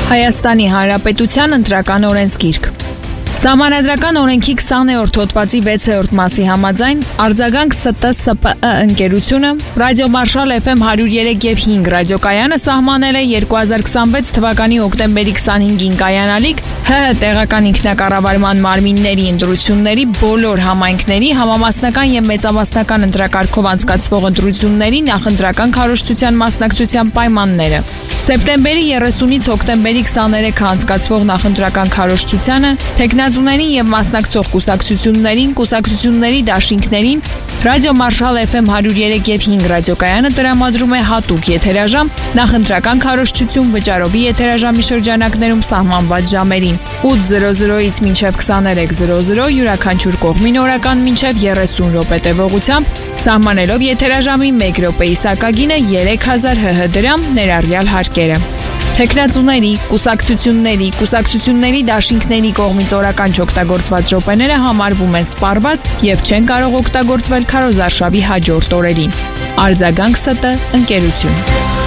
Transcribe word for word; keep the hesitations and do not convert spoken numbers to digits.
Հայաստանի Հանրապետության ընտրական օրենսգիրք։ Սահմանադրական օրենքի քսաներորդ հոդվածի վեցերորդ մասի համաձայն արձագանք ՍՏ ՍՊԸ ընկերությունը ռադիոմարշալ Էֆ Էմ հարյուր երեք և հինգ ռադիոկայանը սահմանել է երկու հազար քսանվեց թվականի հոկտեմբերի քսանհինգին կայանալիք ՀՀ տեղական ինքնակառավարման մարմինների ընտրությունների բոլոր համայնքների համամասնական և մեծամասնական ընտրակարգով անցկացվող ընտրությունների նախընտրական քարոզչության մասնակցության պայմանները։ Սեպտեմբերի երեսունից հոկտեմբերի քսաներեքը անցկացվող նախընտրական քարոզչությանը թեկնածուներին և մասնակցող կուսակցություններին, կուսակցությունների դաշինքներին ռադիոմարշալ Էֆ Էմ հարյուր երեք և հինգ ռադիոկայանը տրամադրում է հատուկ եթերաժամ նախընտրական քարոզչություն վճարովի եթերաժամի շրջանակներում սահմանված ժամերին ութ զրո զրոից մինչև քսաներեք զրո զրո յուրաքանչյուր կողմին օրական մինչև երեսուն րոպե տևողությամբ, սահմանելով եթերաժամի մեկ րոպեի սակագինը երեք հազար ՀՀ դրամ ներառյալ հարկերը։ Թեկնածուների, կուսակցությունների, կուսակցությունների դաշինքների կողմից օրական չօգտագործված րոպեները համարվում են սպառված և չեն կարող օգտագործվել քարոզարշավի հաջորդ օրերին։ Արձագանք ՍՏ ընկերություն։